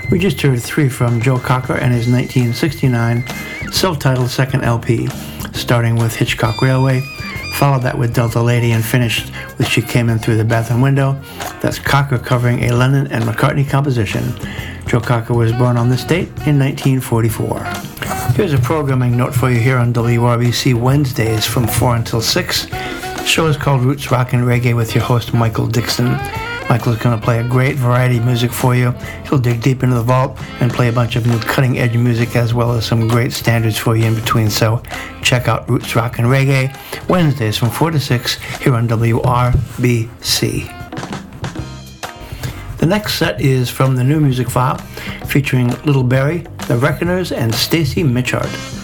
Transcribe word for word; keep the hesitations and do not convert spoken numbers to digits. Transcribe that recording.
We just heard three from Joe Cocker and his nineteen sixty-nine self-titled second L P, starting with Hitchcock Railway, followed that with Delta Lady, and finished with She Came In Through the Bathroom Window. That's Cocker covering a Lennon and McCartney composition. Joe Cocker was born on this date in nineteen forty-four. Here's a programming note for you here on W R B C Wednesdays from four until six. The show is called Roots Rock and Reggae with your host Michael Dixon. Michael's going to play a great variety of music for you. He'll dig deep into the vault and play a bunch of new cutting-edge music as well as some great standards for you in between. So check out Roots Rock and Reggae Wednesdays from four to six here on W R B C. The next set is from the New Music File featuring Little Barrie, The Reckoners, and Stacey Mitchard.